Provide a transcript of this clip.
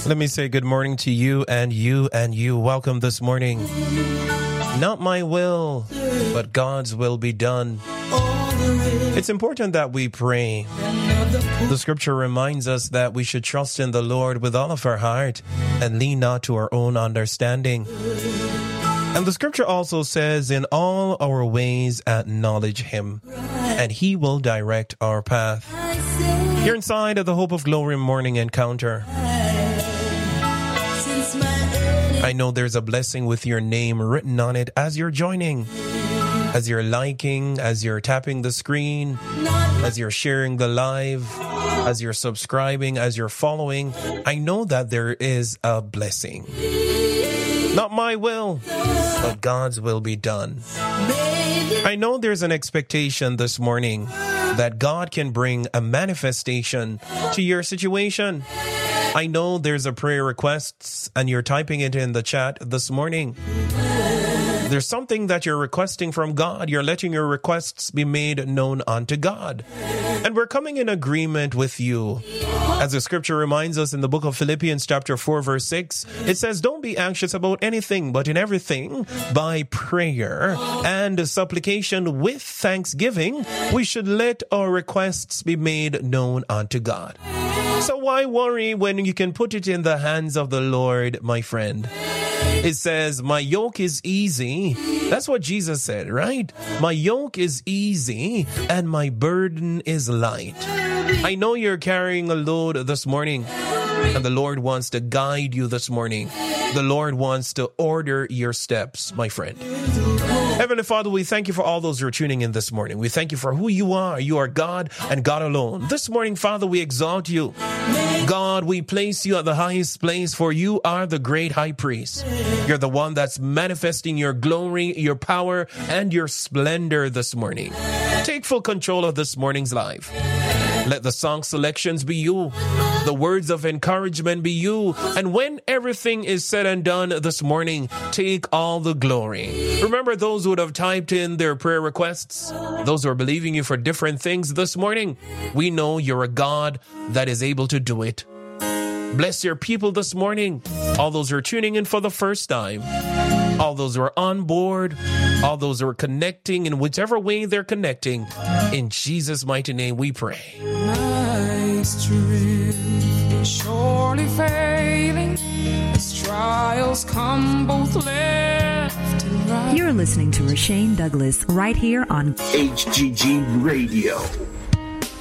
Let me say good morning to you and you and you. Welcome this morning. Not my will, but God's will be done. It's important that we pray. The scripture reminds us that we should trust in the Lord with all of our heart and lean not to our own understanding. And the scripture also says, in all our ways acknowledge him, and he will direct our path. Here inside of the Hope of Glory Morning Encounter, I know there's a blessing with your name written on it as you're joining, as you're liking, as you're tapping the screen, as you're sharing the live, as you're subscribing, as you're following. I know that there is a blessing. Not my will, but God's will be done. I know there's an expectation this morning that God can bring a manifestation to your situation. I know there's a prayer request and you're typing it in the chat this morning. There's something that you're requesting from God. You're letting your requests be made known unto God. And we're coming in agreement with you. As the scripture reminds us in the book of Philippians chapter 4 verse 6, it says, don't be anxious about anything, but in everything, by prayer and supplication with thanksgiving, we should let our requests be made known unto God. So why worry when you can put it in the hands of the Lord, my friend? It says, my yoke is easy. That's what Jesus said, right? My yoke is easy and my burden is light. I know you're carrying a load this morning, and the Lord wants to guide you this morning. The Lord wants to order your steps, my friend. Heavenly Father, we thank you for all those who are tuning in this morning. We thank you for who you are. You are God and God alone. This morning, Father, we exalt you. God, we place you at the highest place, for you are the great high priest. You're the one that's manifesting your glory, your power, and your splendor this morning. Take full control of this morning's life. Let the song selections be you. The words of encouragement be you. And when everything is said and done this morning, take all the glory. Remember those who would have typed in their prayer requests, those who are believing you for different things this morning. We know you're a God that is able to do it. Bless your people this morning. All those who are tuning in for the first time, all those who are on board, all those who are connecting in whichever way they're connecting. In Jesus' mighty name we pray. My strength surely failing as trials come both left and right. You're listening to Rashane Douglas right here on HGG Radio.